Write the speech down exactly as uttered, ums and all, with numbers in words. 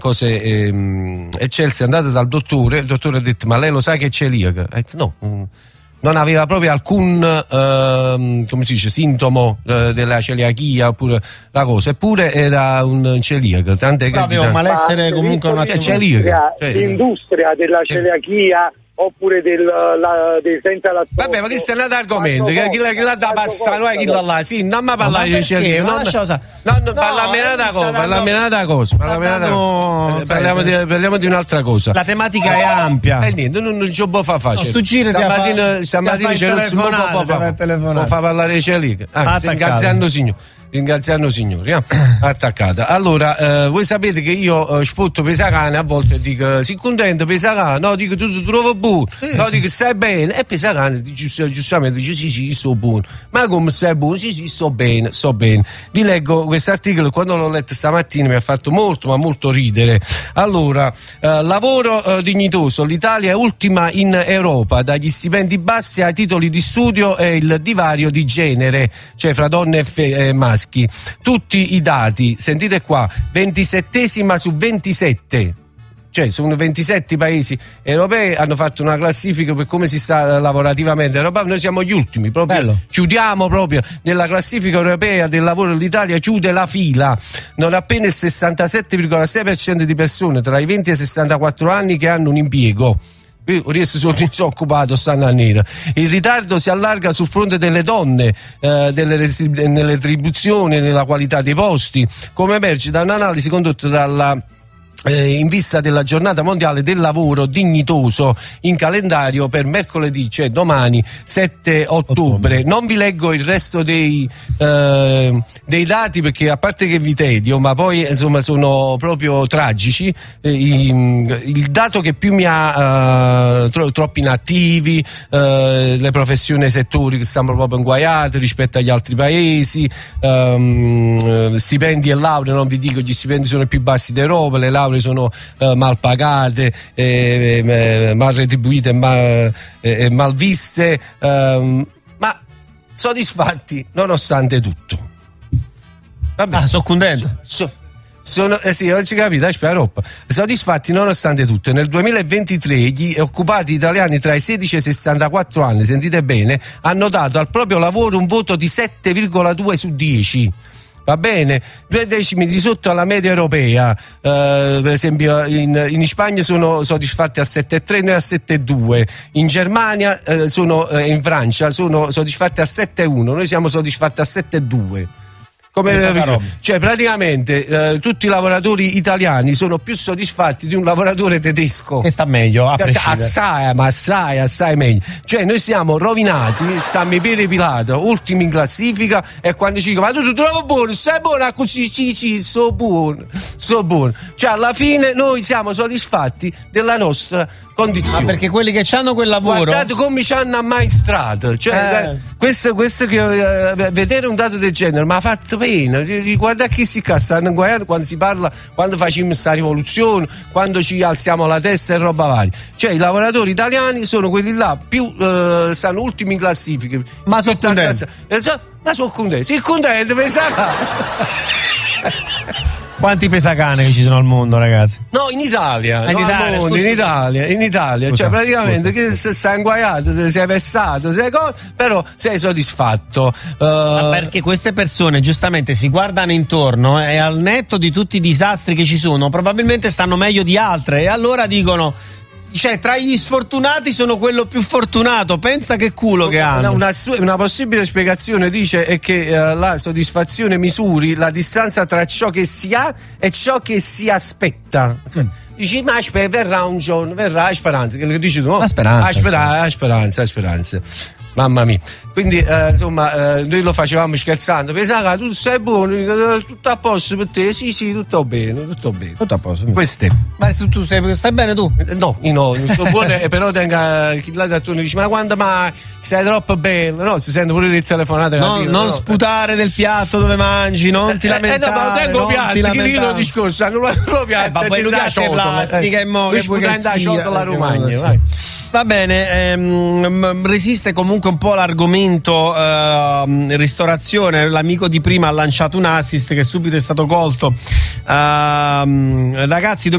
cose ehm, eccelse, è andata dal dottore, il dottore ha detto: ma lei lo sa che è celiaca? Ha detto no, mh, non aveva proprio alcun ehm, come si dice, sintomo eh, della celiachia oppure la cosa, eppure era un celiaco, tant'è che aveva un malessere comunque una celiaca, cioè, l'industria della celiachia oppure del, la, del senza lattosio. Vabbè, ma che sia un altro argomento, che chi l'ha da passare, non è chi l'ha là, sì, non mi parlare di celiachia, non non parlami un'altra cosa, parlami un'altra cosa, parliamo di parliamo di un'altra cosa. La tematica è ampia. E niente, non non ci può fare facile. Sto giro stamattina stamattina c'è un po' fa fa parlare di celiachia. Ah, ringraziando signor. Ringraziando signori, eh? Attaccata. Allora, eh, voi sapete che io eh, sfotto Pesacane, a volte dico si contento Pesacane, no, dico tu ti trovo buono, sì. No, dico stai bene, e Pesacane giust- giustamente dice sì sì sto buono, ma come stai buono? Sì sì sto bene, sto bene. Vi leggo questo articolo, quando l'ho letto stamattina mi ha fatto molto ma molto ridere. Allora, eh, lavoro eh, dignitoso, l'Italia è ultima in Europa, dagli stipendi bassi ai titoli di studio e il divario di genere, cioè fra donne e, fe- e maschi. Tutti i dati, sentite qua, ventisettesima su ventisette, cioè sono ventisette paesi europei, hanno fatto una classifica per come si sta lavorativamente in Europa, noi siamo gli ultimi, proprio bello. Chiudiamo proprio nella classifica europea del lavoro, l'Italia chiude la fila, non appena il sessantasette virgola sei per cento di persone tra i venti e i sessantaquattro anni che hanno un impiego. Io sono disoccupato, stanno a nera. Il ritardo si allarga sul fronte delle donne, eh, delle resi- nelle retribuzioni, nella qualità dei posti, come emerge da un'analisi condotta dalla Eh, in vista della giornata mondiale del lavoro dignitoso in calendario per mercoledì, cioè domani sette ottobre. Non vi leggo il resto dei, eh, dei dati perché a parte che vi tedio, ma poi insomma sono proprio tragici. Eh, i, il dato che più mi ha eh, tro- troppi inattivi, eh, le professioni e i settori che stanno proprio inguaiati rispetto agli altri paesi, ehm, stipendi e lauree, non vi dico, gli stipendi sono i più bassi d'Europa, le lauree sono eh, mal pagate, eh, eh, mal retribuite, mal, eh, mal viste, eh, ma soddisfatti nonostante tutto. Vabbè, ah, sono contento. So, so, sono, eh sì, oggi capito, aspetta, roba. Soddisfatti nonostante tutto. Nel duemilaventitré gli occupati italiani tra i sedici e i sessantaquattro anni, sentite bene, hanno dato al proprio lavoro un voto di sette virgola due su dieci. Va bene, due decimi di sotto alla media europea, eh, per esempio in, in Spagna sono soddisfatti a sette virgola tre, noi a sette virgola due, in Germania eh, sono eh, in Francia sono soddisfatti a sette virgola uno, noi siamo soddisfatti a sette virgola due. Come, cioè praticamente eh, tutti i lavoratori italiani sono più soddisfatti di un lavoratore tedesco che sta meglio, a assai, ma assai assai meglio. Cioè noi siamo rovinati, stiamo i piedi pilati, ultimi in classifica, e quando ci dicono ma tu ti trovi buono, stai buono, così sì sì so buono, so buono, cioè alla fine noi siamo soddisfatti della nostra condizione. Ma perché quelli che hanno quel lavoro, guardate come ci hanno ammaestrato, cioè eh. questo, questo che eh, vedere un dato del genere mi ha fatto pena. Guarda chi si stanno guardando quando si parla, quando facciamo questa rivoluzione, quando ci alziamo la testa e roba varia. Cioè i lavoratori italiani sono quelli là più eh, stanno ultimi in classifica. Ma sono contento. Ma sono contento, sì, contento, Quanti pesacane che ci sono al mondo, ragazzi? No, in Italia, in, no, Italia, mondo, in Italia, in Italia, scusa, cioè praticamente scusa, scusa. Che sei inguaiato, sei vessato, sei co- però sei soddisfatto. Uh... Ma perché queste persone giustamente si guardano intorno e al netto di tutti i disastri che ci sono, probabilmente stanno meglio di altre, e allora dicono, cioè tra gli sfortunati sono quello più fortunato, pensa che culo che hanno. Una, una, una possibile spiegazione dice è che uh, la soddisfazione misuri la distanza tra ciò che si ha e ciò che si aspetta. Cioè, mm. Dici ma aspetta, verrà un giorno, verrà la speranza, quello che dici tu, no? La speranza, la speranza, la speranza, la speranza. Mamma mia, quindi eh, insomma eh, noi lo facevamo scherzando, pensava tu sei buono, tutto a posto per te, sì sì tutto bene, tutto bene, tutto a posto. Queste. Ma tu, tu sei, stai bene tu? No, io no, sto buono, però tenga chi là da tu dice ma quando mai stai troppo bello, no, si sente pure le telefonate. No, fine, non no. sputare del piatto dove mangi, non ti lamentare. Eh, eh no, ma tengo piatti, che lì non discorso, hanno lo piatto, eh, ma poi lui piatti plastica e mo che vuoi che sia. La Romagna, vai. Va bene, ehm, resiste comunque un po' l'argomento Uh, ristorazione. L'amico di prima ha lanciato un assist che subito è stato colto. Uh, ragazzi,